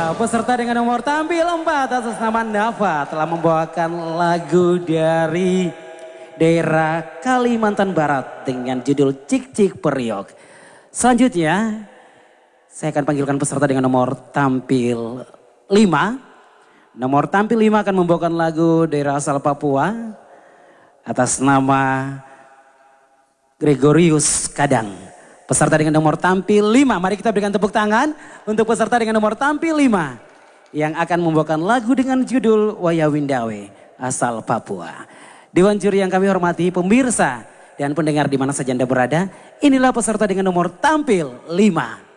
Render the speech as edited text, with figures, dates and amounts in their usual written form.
dia peserta dengan nomor tampil 4 atas nama Nava telah membawakan lagu dari daerah Kalimantan Barat dengan judul Cik Cik Periok. Selanjutnya saya akan panggilkan peserta dengan nomor tampil 5. Nomor tampil 5 akan membawakan lagu daerah asal Papua atas nama Gregorius Kadang. Peserta dengan nomor tampil 5. Mari kita berikan tepuk tangan untuk peserta dengan nomor tampil 5. Yang akan membawakan lagu dengan judul Wayawindawe asal Papua. Dewan juri yang kami hormati, pemirsa dan pendengar di mana saja Anda berada. Inilah peserta dengan nomor tampil 5.